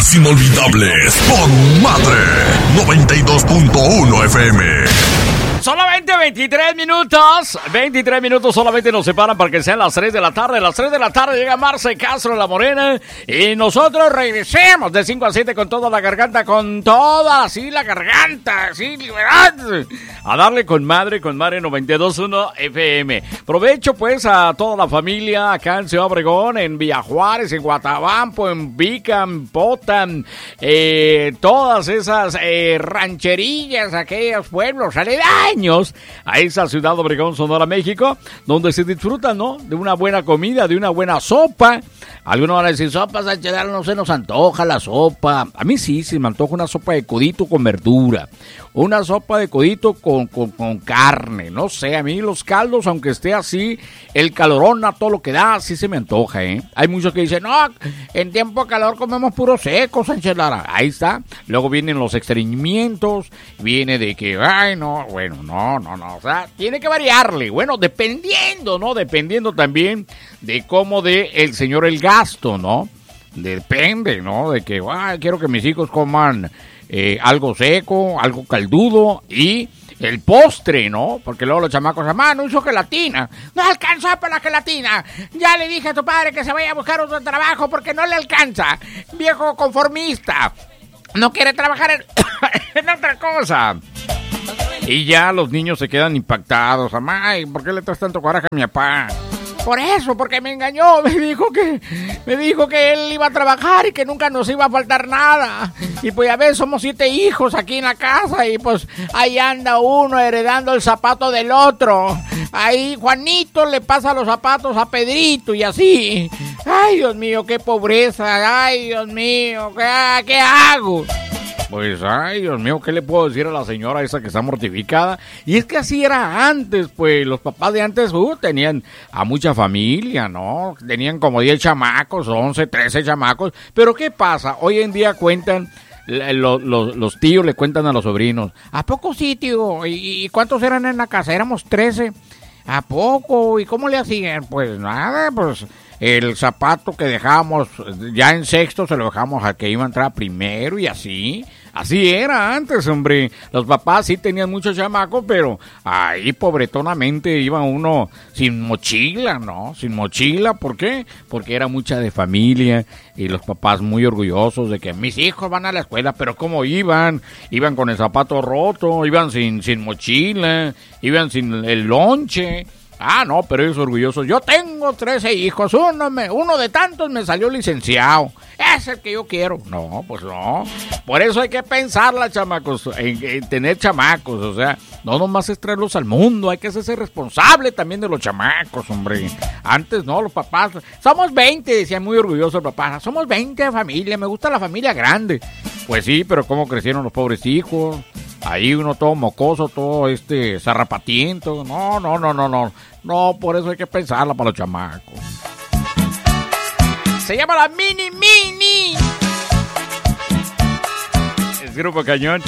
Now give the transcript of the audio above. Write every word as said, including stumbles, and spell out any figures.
Momentos inolvidables con Madre noventa y dos punto uno F M. Solamente veintitrés minutos, veintitrés minutos solamente nos separan para que sean las tres de la tarde. A las tres de la tarde llega Marce Castro, La Morena, y nosotros regresemos de cinco a siete con toda la garganta, con toda, así la garganta, así liberad, a darle con madre, con Madre noventa y dos punto uno F M. Provecho pues a toda la familia acá en Ciudad Obregón, en Villa Juárez, en Guatabampo, en Vica, en Potan, eh, todas esas eh, rancherillas, aquellos pueblos aledaños a esa Ciudad Obregón, Sonora, México, donde se disfruta, ¿no?, de una buena comida, de una buena sopa. Algunos van a decir, sopa, Sánchez, no se nos antoja la sopa. A mí sí, sí me antoja una sopa de codito con verdura, una sopa de codito con, con, con carne, no sé, a mí los caldos, aunque esté así, el calorón a todo lo que da, sí se me antoja, ¿eh? Hay muchos que dicen, no, en tiempo de calor comemos puro seco, Sánchez Lara. Ahí está. Luego vienen los estreñimientos, viene de que, ay, no, bueno, no, no, no, o sea, tiene que variarle. Bueno, dependiendo, ¿no? Dependiendo también de cómo de el señor el gasto, ¿no? Depende, ¿no? De que, ay, quiero que mis hijos coman eh, algo seco, algo caldudo y el postre, ¿no? Porque luego los chamacos, mamá, no hizo gelatina. No alcanza para la gelatina. Ya le dije a tu padre que se vaya a buscar otro trabajo porque no le alcanza. Viejo conformista. No quiere trabajar en, en otra cosa. Y ya los niños se quedan impactados. Mamá, ¿por qué le traes tanto coraje a mi papá? Por eso, porque me engañó, me dijo que me dijo que él iba a trabajar y que nunca nos iba a faltar nada. Y pues ya ves, somos siete hijos aquí en la casa y pues ahí anda uno heredando el zapato del otro. Ahí Juanito le pasa los zapatos a Pedrito y así. Ay, Dios mío, qué pobreza. Ay, Dios mío, ¿qué, qué hago? Pues, ay, Dios mío, ¿qué le puedo decir a la señora esa que está mortificada? Y es que así era antes, pues, los papás de antes, uh, tenían a mucha familia, ¿no? Tenían como diez chamacos, once, trece chamacos. Pero, ¿qué pasa? Hoy en día cuentan, los, los, los tíos le cuentan a los sobrinos, ¿a poco sí, tío? ¿Y, y cuántos eran en la casa? Éramos trece. ¿A poco? ¿Y cómo le hacían? Pues nada, pues el zapato que dejábamos ya en sexto se lo dejamos a que iba a entrar primero y así. Así era antes, hombre. Los papás sí tenían muchos chamacos, pero ahí pobretonamente iba uno sin mochila, ¿no? Sin mochila, ¿por qué? Porque era mucha de familia y los papás muy orgullosos de que mis hijos van a la escuela, pero ¿cómo iban? Iban con el zapato roto, iban sin, sin mochila, iban sin el lonche. Ah, no, pero ellos orgullosos. Yo tengo trece hijos, uno, me, uno de tantos me salió licenciado. Es el que yo quiero. No, pues no. Por eso hay que pensarla, chamacos, en, en tener chamacos. O sea, no nomás es traerlos al mundo, hay que hacerse responsable también de los chamacos, hombre. Antes, no, los papás, somos veinte, decía muy orgulloso el papá. Somos veinte de familia, me gusta la familia grande. Pues sí, pero ¿cómo crecieron los pobres hijos? Ahí uno todo mocoso, todo este zarrapatiento. No, no, no, no, no. No, por eso hay que pensarla para los chamacos. Se llama la Mini Mini. Es Grupo Cañón.